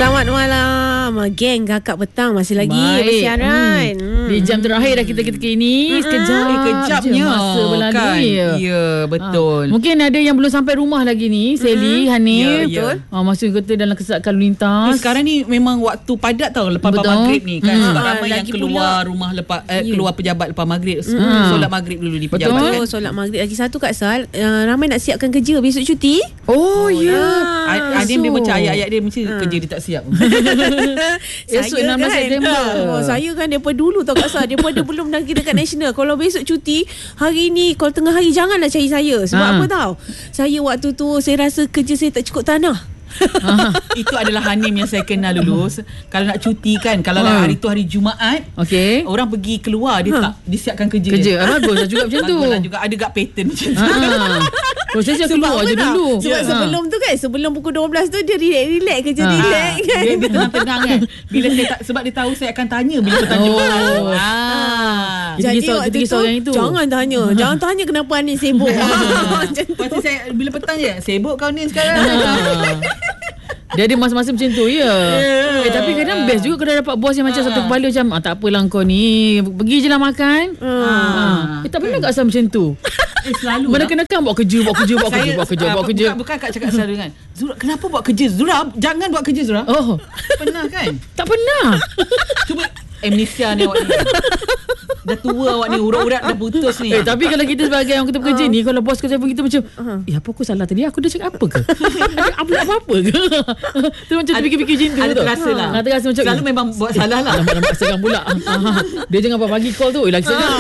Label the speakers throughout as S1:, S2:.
S1: Selamat malam, geng Kakak Petang masih lagi bersiaran.
S2: Di jam terakhir dah kita ini. Kejap je masa berlalu
S3: kan? Ya, betul.
S2: Mungkin ada yang belum sampai rumah lagi ni, Sally, Hanif.
S3: Ya, ya.
S2: Masih kata dalam kesesakan lalu lintas.
S3: Sekarang ni memang waktu padat tau lepas maghrib ni kan. Sebab ramai yang keluar rumah lepas keluar pejabat lepas maghrib. Solat maghrib dulu di pejabat kan.
S1: Betul, solat maghrib. Lagi satu Kak Sal, ramai nak siapkan kerja besok cuti.
S2: Oh ya.
S3: Adim dia macam ayat-ayat dia mesti kerja dia tak siap.
S2: Esok 16 September.
S1: Saya kan daripada dulu tau Kak Sal, daripada belum dah kira kat nasional. Kalau besok cuti, hari ni kalau tengah hari janganlah cari saya. Sebab apa tau? Saya waktu tu saya rasa kerja saya tak cukup tanah.
S3: Itu adalah Hanim yang saya kenal dulu. Kalau nak cuti kan, kalau hari tu hari Jumaat,
S2: okey,
S3: orang pergi keluar dia tak disiapkan kerja.
S2: Bagus juga macam tu.
S3: Baguslah juga ada gak pattern macam tu.
S2: Proses keluar je dulu.
S1: Sebab sebelum tu kan, sebelum pukul 12 tu dia relax kerja relax kan.
S3: Dia tenang-tenang kan. Bila saya tak, sebab dia tahu saya akan tanya bila petang
S1: Jadi waktu tu jangan tanya kenapa Anis sibuk.
S3: Lepas tu saya bila petang je, sibuk kau ni sekarang.
S2: Dia ada masa-masa macam tu tapi kadang best juga kalau dapat bos yang macam satu kepala macam tak apalah kau ni, pergi je lah makan. Tak pernah Kak Sam macam tu.
S3: Selalu
S2: mana kenakan buat kerja.
S3: Bukan Kak cakap selalu kan, Zura kenapa buat kerja? Zura jangan buat kerja Zura. Pernah kan?
S2: Tak pernah.
S3: Cuba amnesia ni awak ni. Dah tua awak ni, urat-urat dah putus ni.
S2: Tapi kalau kita sebagai orang kita bekerja ni, kalau bos kita begitu macam apa aku salah tadi? Aku dah cakap apa ke? apa ke? Tu macam terfikir-fikir macam tu.
S3: Ada terasa lah.
S2: Terasa macam
S3: selalu memang buat salah lah.
S2: Nampak seram pula. Dia jangan pagi call tu lagi sedap.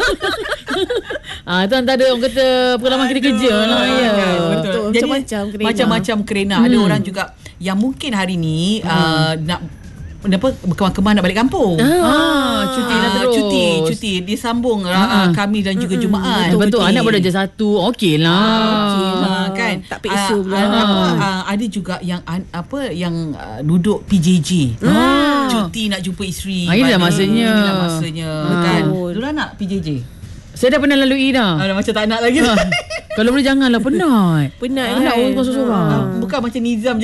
S2: Itu antara orang kata pengalaman kita kerja lah.
S3: Betul. Jadi macam-macam kerena. Ada orang juga yang mungkin hari ni nak berkemah-kemah nak balik kampung.
S2: Cuti dah terus.
S3: Cuti disambung Khamis dan juga Jumaat.
S2: Betul. Anak baru darjah 1. Okeylah.
S3: Kan?
S1: Tak isu pula.
S3: Ada juga yang yang duduk PJJ. Cuti nak jumpa isteri.
S2: Inilah masanya.
S3: Kan. Dulu nak PJJ.
S2: Saya dah pernah lalui dah.
S3: Macam tak nak lagi.
S2: Kalau boleh janganlah, penat orang seorang.
S3: Bukan macam Nizam je.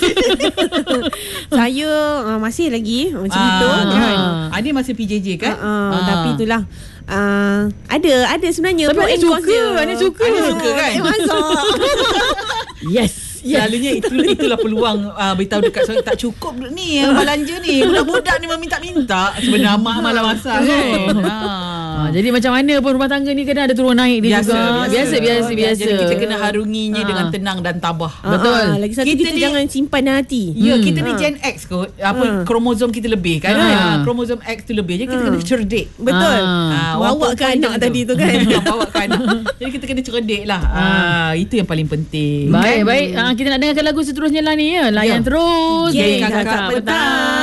S1: Saya masih lagi macam itu kan.
S3: Ada masih PJJ kan?
S1: Tapi itulah ada sebenarnya.
S2: Tapi Anies suka
S3: kan?
S2: Yes.
S3: Selalunya itulah peluang beritahu dekat saya tak cukup ni belanja ni. Budak-budak ni meminta-minta. Sebenarnya mak malah masak kan.
S2: Jadi macam mana pun rumah tangga ni kadang ada turun naik dia juga. Biasa.
S3: Jadi kita kena harunginya dengan tenang dan tabah.
S2: Betul.
S1: Lagi satu kita jangan simpan hati.
S3: Ya, kita ni Gen X kot. Kromosom kita lebih kan. Kromosom X tu lebih. Jadi kita kena cerdik.
S1: Betul. Bawa ke anak tadi tu kan.
S3: Bawa ke anak. Jadi kita kena cerdik lah. Itu yang paling penting.
S2: Baik. Kita nak dengarkan lagu seterusnya lah ni ya. Layan terus.
S3: Geng Kakak Petang.